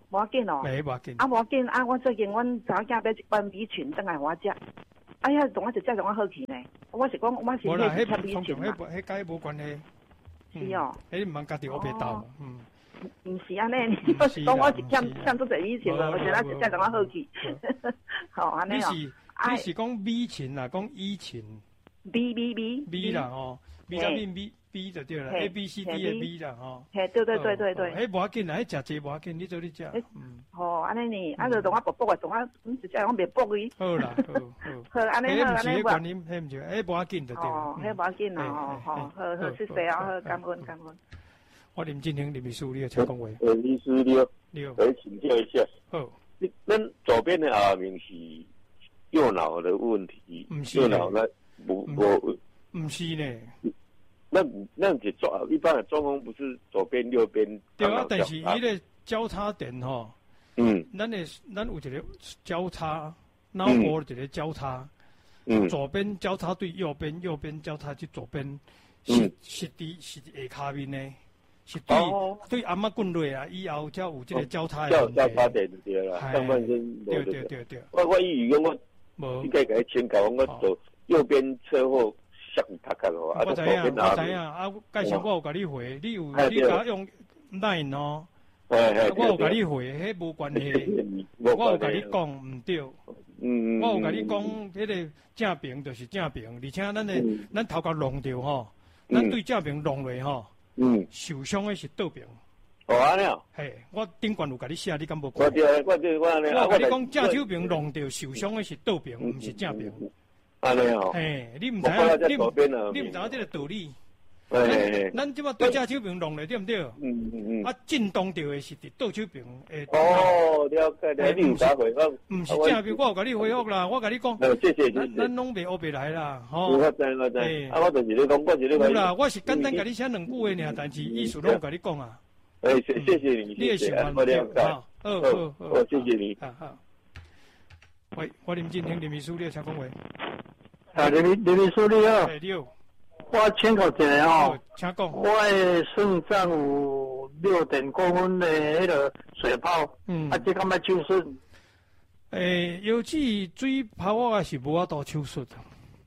无要紧哦。 没无要紧。 啊，无要紧啊！我最近阮查某囝买一罐米群，等来互我食。哎呀，同我一只同我好去呢。我是讲，我是迄吃米群嘛。 迄甲迄无关系。 是哦。 迄毋通家己乌白斗。 毋是安尼，讲我是欠做侪米群了，我觉得一只同我好去。好安尼哦。 你是讲米群啦，讲乙群。米啦吼，米甲米就对啦 ，A B C D 的米啦吼。 嘿，对。 迄无要紧啦，迄食济无要紧，你做你食。 好，安尼呢，啊，就同我薄薄的，同我一只讲袂薄伊。 好啦， 好，安尼好，安尼无。迄毋是，迄无要紧就对。 哦，迄无要紧啦，好，谢谢啊，好，感恩。 我林进行林秘书，你有请讲话。 秘书你好，我请教一下。 好， 咱左边的阿明是右脑的问题，右脑那不是呢。 那是一般的中风不是左边右边？ 对啊，但是伊个交叉点吼，咱有一个交叉，脑波一个交叉，左边交叉对右边，右边交叉去左边，是下骹面呢。是对阿妈滚落啊，以后才有这个交叉的问题。 交叉点就对啦，上半身对。 我以为我应该给他请教，我走右边车祸摔头壳咯， 我知影啊，介绍我有甲你回，你甲我用 line 哦，我有甲你回，迄无关系，我有甲你讲毋对，我有甲你讲，迄个正平就是正平，而且咱头壳弄着吼，咱对正平弄落吼。受伤的是倒边。 哦，安尼哦。 嘿，我顶悬有甲你写，你敢无看？我安尼。 我甲你讲，正手边弄着受伤的是倒边，毋是正边。 安尼哦。 嘿，你毋知影，你毋知影这个道理。咱即摆对正手边弄咧，对毋对？啊，震动着的是伫倒手边诶。 哦，了解，你有啥回复？ 毋是正边，我有甲你回复啦，我甲你讲。 谢谢。 咱拢袂乌白来啦，吼。 我知。啊，我就是咧讲，我是咧讲。 有啦，我是简单甲你写两句话尔，但是意思拢有甲你讲啊。 谢谢你。 你的想法对，好， 谢谢你。 好。喂，我林进听林秘书，你请讲话。 啊，林秘书你好。 你好。 我请教一下吼， 请讲。 我的肾脏有6公分的迄个水泡，啊，这敢要手术？ 腰子水泡我也是无法度手术的，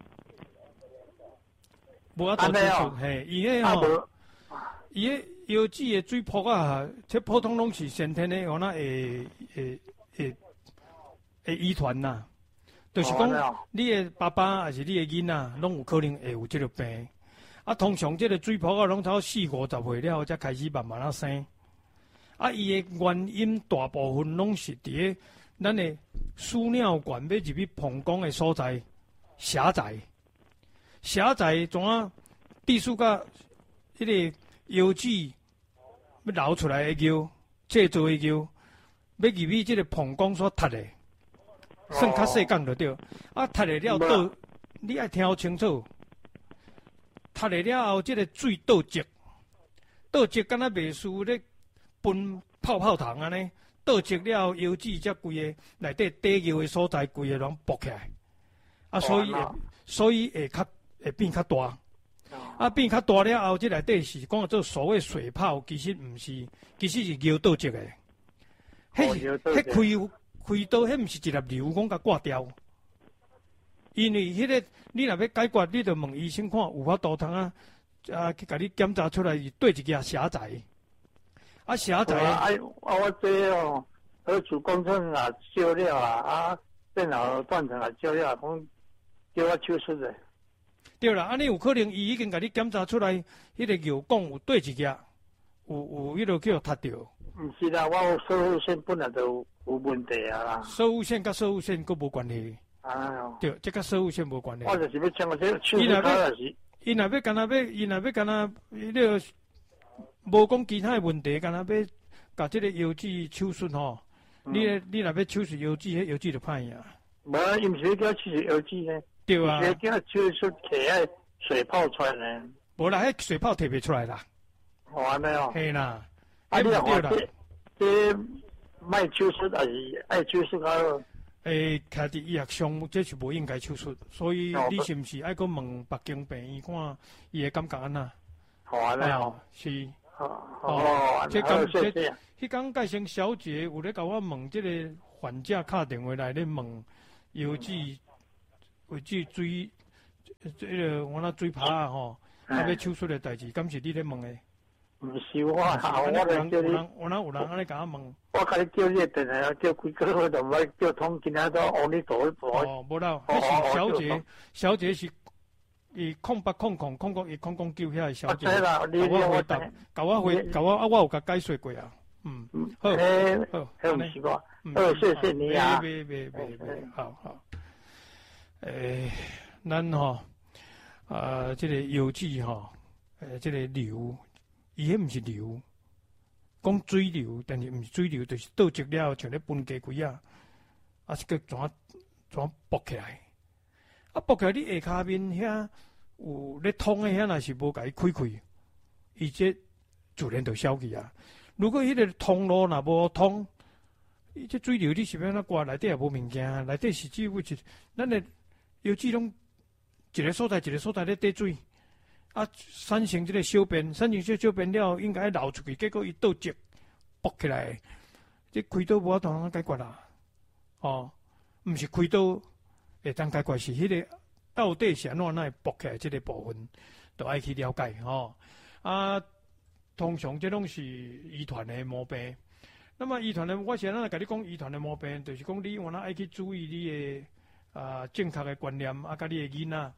无法度手术。嘿，伊迄吼，伊迄腰子的水泡啊，这普通拢是先天的，可能会遗传呐。就是讲，你的爸爸还是你的囡仔，拢有可能会有这个病。啊，通常这个水泡啊，拢到40-50岁了后才开始慢慢啊生。啊，伊的原因大部分拢是伫咱的输尿管要入去膀胱的所在狭窄，怎啊？地输甲迄个腰子要流出来的尿，制造的尿，要入去这个膀胱所塌的。算较细讲就对，啊，塌来了倒，你爱听清楚。塌来了后，这个水倒积，敢若袂输咧分泡糖安尼，倒积了后，腰子才规个内底底腰的所在，规个拢勃起来，啊，所以会变较大，啊，变较大了后，这内底是讲做所谓水泡，其实毋是，其实是腰倒积的，迄开刀迄毋是一粒瘤，讲甲挂掉。因为迄个你若要解决，你着问医生看有法度通啊去甲你检查出来是对一个狭窄。啊狭窄。 我这哦，核磁共振啊，照了啊，电脑断层啊，照了，讲叫我手术的。 对啦，安尼有可能伊已经甲你检查出来，迄个尿管有对一个，有迄落叫塌掉。 毋是啦，我射护线本来就有问题啊啦。 射护线甲射护线佫无关系。对，这甲射护线无关系。 我就是要请我这手术开是。 伊若要干那迄个无讲其他的问题，干那要甲这个腰子手术吼，你若要手术腰子，迄腰子就歹呀。 无，伊毋是叫手术腰子呢。对啊。是叫手术摕迄水泡出来呢。 无啦，迄水泡摕袂出来啦。 安尼哦。 嘿啦。 啊，你话这卖手术还是爱手术较好？ 徛伫医学上，这是无应该手术，所以你是毋是爱去问北京病院看伊会感觉安那？ 好安尼哦。 是。 这刚介绍小姐有咧甲我问，这个患者敲电话来咧问邮寄水，这个我那水泡啊吼，要手术的代志，敢是你咧问的？ 唔是我来叫你。有人安尼甲我问。 我甲你叫你电话，叫几个月就唔叫通，今仔都往你做一做。 无啦，迄是小姐是。伊08000009遐个小姐，甲我有甲解说过啊。好， 好，是我，好，谢谢你啊。 别，好。咱吼，这个邮寄吼，这个流，伊迄毋是流，讲水流，但是毋是水流，就是倒积了，像咧分家规啊，是个怎绑起来。绑起来，你下骹面遐有咧通诶，遐若是无甲伊开，伊这自然就消去啊。如果迄个通路若无通，伊这水流你是要哪挂？内底也无物件，内底是只有咱诶邮寄拢一个所在咧滴水，产生即个小便，产生小便了，应该流出去，结果伊倒积绑起来，这开刀无法度通解决啦。毋是开刀。会当解决是迄个到底是安怎会绑起来即个部分，都爱去了解吼。通常这拢是遗传的毛病。那么遗传的，我是安怎甲你讲遗传的毛病，就是讲你原来爱去注意你的正确的观念，甲你的囡仔，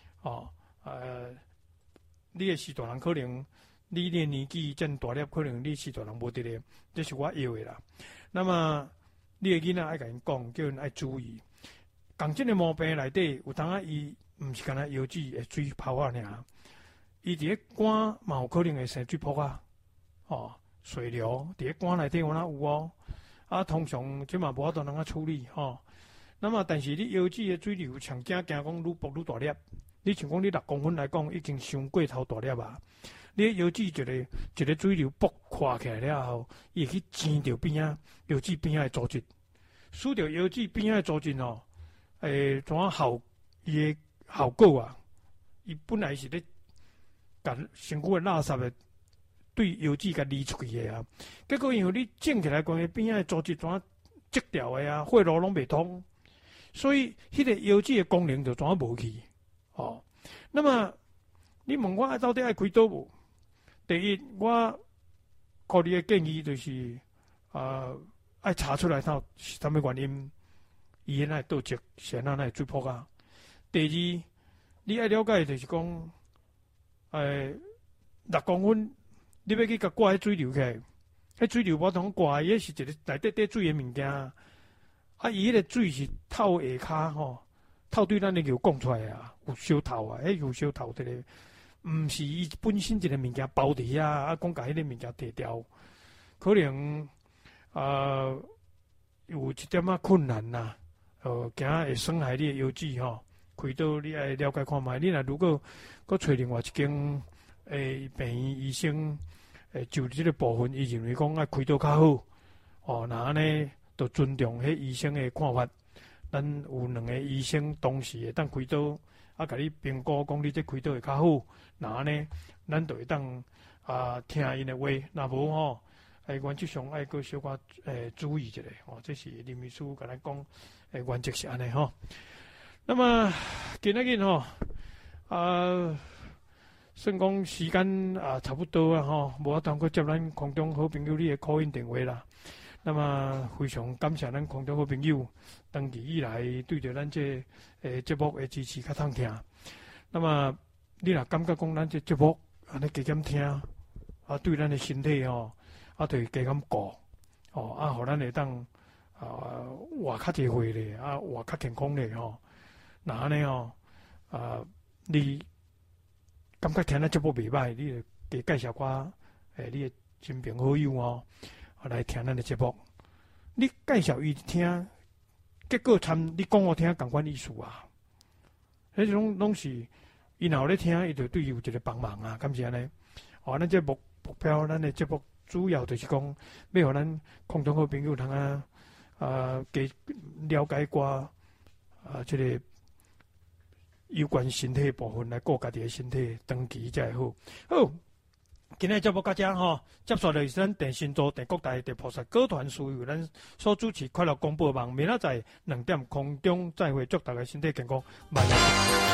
你的时大人可能你的年纪真大粒，可能你时大人无得咧，这是我要的啦。那么你的囡仔爱甲因讲，叫因爱注意。讲真诶毛病内底有当伊毋是干那邮寄会水泡啊尔，伊伫咧肝嘛有可能会生水泡啊，水流伫咧肝内底有哪有哦？通常即嘛无法度通处理吼。那么但是你邮寄诶水流常惊讲愈薄愈大粒，你像讲你6公分来讲已经伤过头大粒啊。你邮寄一个水流薄垮起来了后，伊会去沾着边仔邮寄边仔诶组织，输着邮寄边仔诶组织哦。怎啊伊诶效果啊？伊本来是咧甲身躯诶垃圾诶对邮寄甲离出去诶啊，结果因为你整起来关系边仔组织怎啊积掉诶啊，血路拢袂通，所以迄个邮寄诶功能就怎啊无去那么你问我到底爱开刀无？第一，我给你诶建议就是爱查出来它是啥物原因。伊那倒积，是安那水泡啊。第二，你爱了解就是讲，6公分，你要去甲挂迄水流起来，迄水流无通挂，伊是一个内底滴水诶物件。伊迄个水是透下骹吼，透对咱诶尿讲出来啊，有小透啊，有小透的咧，毋是伊本身一个物件包伫遐，讲甲迄个物件摕掉，可能有一点困难呐。惊会伤害你的邮寄吼，开刀你爱了解看卖。你若如果搁找另外一间病院医生，就这个部分，伊认为讲爱开刀较好，那安尼就尊重迄医生的看法。咱有2个医生同时会当开刀，甲你评估讲你这开刀会较好，那安尼咱就会当听因的话，若无吼。原则上爱搁小可注意一下这是林秘书甲咱讲原则是安尼吼。那么今仔日算讲时间差不多啊吼，无法通去接咱空中好朋友你的call in电话啦。那么非常感谢咱空中好朋友长期以来对着咱这节目的支持较通听。那么你若感觉讲咱这节目安尼加减听对咱的身体就加减顾互咱会当活较济岁咧，活较健康咧那安尼你感觉听咱节目袂歹，你就加介绍我你的亲朋好友来听咱的节目。你介绍伊听，结果你讲我听共款意思啊。迄种拢是伊若有咧听，伊就对伊有一个帮忙啊，敢是安尼？咱这目标，咱的节目。主要就是讲，要互咱空中好朋友通加了解过这个有关身体部分来顾家己的身体，长期才会好。好， 今日节目到这吼，接下来是咱电信组电国台电菩萨歌团属于咱所主持快乐广播网，明仔载2点空中再会，祝大家身体健康，万